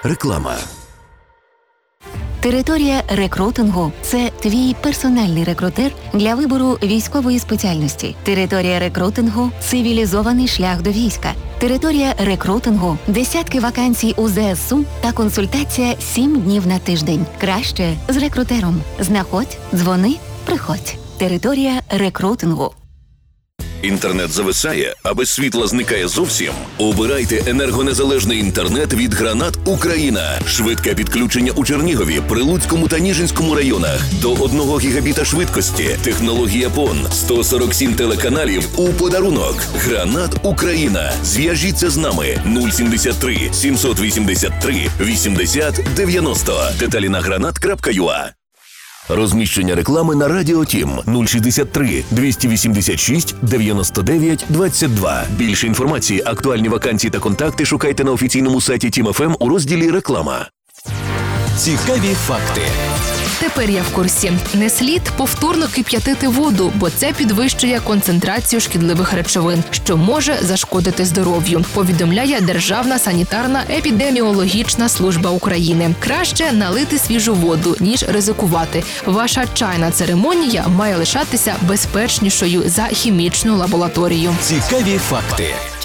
Реклама. Територія рекрутингу – це твій персональний рекрутер для вибору військової спеціальності. Територія рекрутингу – цивілізований шлях до війська. Територія рекрутингу – десятки вакансій у ЗСУ та консультація 7 днів на тиждень. Краще з рекрутером. Знаходь, дзвони, приходь. Територія рекрутингу. Інтернет зависає, а без світла зникає зовсім? Обирайте енергонезалежний інтернет від Гранат Україна. Швидке підключення у Чернігові, Прилуцькому та Ніжинському районах. До 1 гігабіта швидкості. Технологія ПОН. 147 телеканалів у подарунок. Гранат Україна. Зв'яжіться з нами. 073 783 80 90. Деталі на granat.ua. Розміщення реклами на Радіо Тім 063 286 99 22. Більше інформації, актуальні вакансії та контакти шукайте на офіційному сайті Тім ФМ у розділі «Реклама». Цікаві факти. Тепер я в курсі. Не слід повторно кип'ятити воду, бо це підвищує концентрацію шкідливих речовин, що може зашкодити здоров'ю, повідомляє Державна санітарно-епідеміологічна служба України. Краще налити свіжу воду, ніж ризикувати. Ваша чайна церемонія має лишатися безпечнішою за хімічну лабораторію. Цікаві факти.